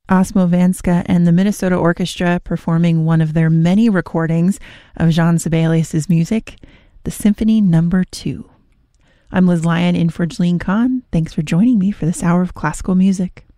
Osmo Vanska and the Minnesota Orchestra performing one of their many recordings of Jean Sibelius' music, the Symphony No. 2. I'm Liz Lyon in for Jeline Kahn. Thanks for joining me for this hour of classical music.